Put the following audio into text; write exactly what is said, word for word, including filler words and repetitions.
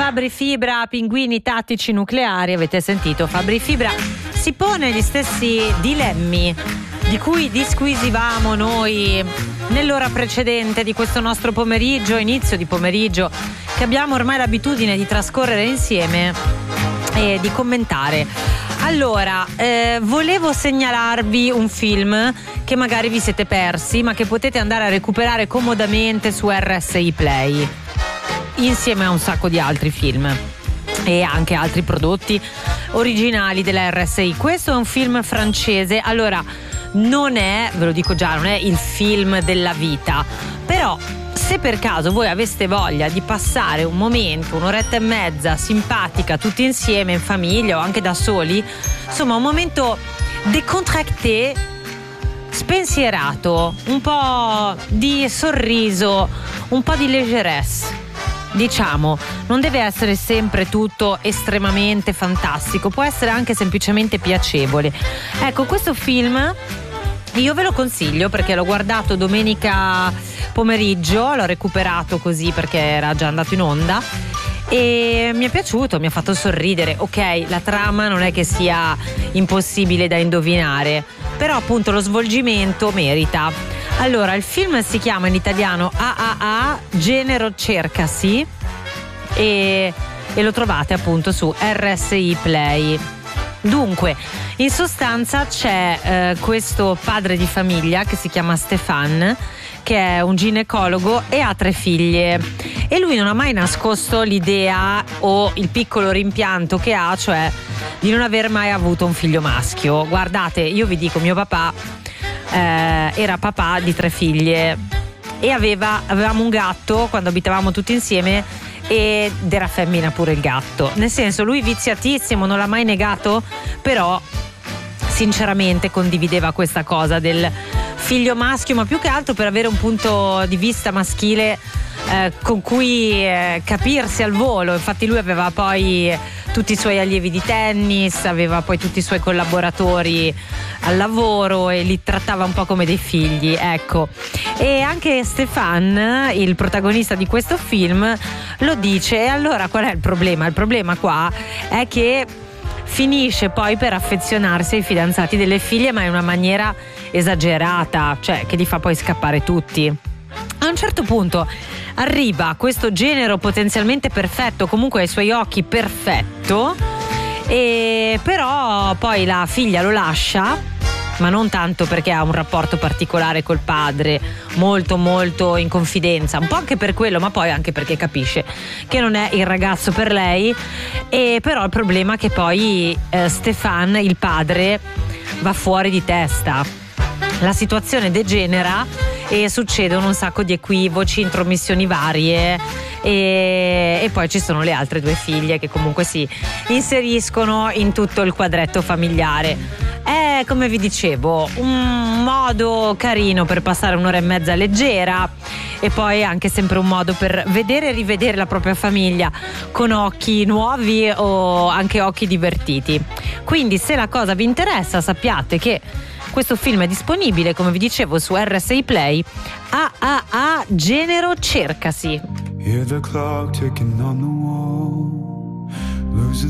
Fabri Fibra, pinguini tattici nucleari, avete sentito? Fabri Fibra si pone gli stessi dilemmi di cui disquisivamo noi nell'ora precedente di questo nostro pomeriggio, inizio di pomeriggio, che abbiamo ormai l'abitudine di trascorrere insieme e di commentare. Allora, eh, volevo segnalarvi un film che magari vi siete persi, ma che potete andare a recuperare comodamente su R S I Play, insieme a un sacco di altri film e anche altri prodotti originali della R S I. Questo è un film francese. Allora, non è, ve lo dico già, non è il film della vita, però se per caso voi aveste voglia di passare un momento, un'oretta e mezza simpatica tutti insieme in famiglia o anche da soli, insomma un momento décontracté, spensierato, un po' di sorriso, un po' di leggerezza, diciamo, non deve essere sempre tutto estremamente fantastico, può essere anche semplicemente piacevole. Ecco, questo film io ve lo consiglio perché l'ho guardato domenica pomeriggio, l'ho recuperato così perché era già andato in onda e mi è piaciuto, mi ha fatto sorridere. Ok, la trama non è che sia impossibile da indovinare, però appunto lo svolgimento merita. Allora, il film si chiama in italiano A A A, Genero Cercasi, e, e lo trovate appunto su R S I Play. Dunque, in sostanza c'è eh, questo padre di famiglia che si chiama Stéphane, che è un ginecologo e ha tre figlie, e lui non ha mai nascosto l'idea o il piccolo rimpianto che ha, cioè di non aver mai avuto un figlio maschio. Guardate, io vi dico, mio papà eh, era papà di tre figlie e aveva, avevamo un gatto quando abitavamo tutti insieme ed era femmina pure il gatto, nel senso, lui viziatissimo, non l'ha mai negato, però sinceramente condivideva questa cosa del figlio maschio, ma più che altro per avere un punto di vista maschile eh, con cui eh, capirsi al volo. Infatti lui aveva poi tutti i suoi allievi di tennis, aveva poi tutti i suoi collaboratori al lavoro e li trattava un po' come dei figli, ecco. E anche Stéphane, il protagonista di questo film, lo dice. E allora qual è il problema? Il problema qua è che finisce poi per affezionarsi ai fidanzati delle figlie, ma in una maniera esagerata, cioè che li fa poi scappare tutti. A un certo punto arriva questo genero potenzialmente perfetto, comunque ai suoi occhi perfetto, e però poi la figlia lo lascia, ma non tanto perché ha un rapporto particolare col padre, molto molto in confidenza, un po' anche per quello, ma poi anche perché capisce che non è il ragazzo per lei. E però il problema è che poi eh, Stéphane, il padre, va fuori di testa, la situazione degenera e succedono un sacco di equivoci, intromissioni varie, e, e poi ci sono le altre due figlie che comunque si inseriscono in tutto il quadretto familiare. È, come vi dicevo, un modo carino per passare un'ora e mezza leggera, e poi anche sempre un modo per vedere e rivedere la propria famiglia con occhi nuovi o anche occhi divertiti. Quindi se la cosa vi interessa, sappiate che questo film è disponibile, come vi dicevo, su R S I Play. A A A, Genero Cercasi. Hear the clock ticking on the wall, losing